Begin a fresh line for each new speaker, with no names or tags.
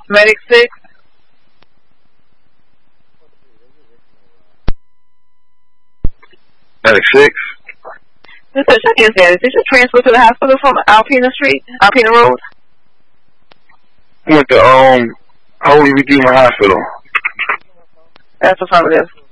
Medic 6.
Medic 6.
This is check-in status. Did you transfer to the hospital from Alpena Street, Alpena Road?
I went to Holy Redeemer Hospital.
That's affirmative.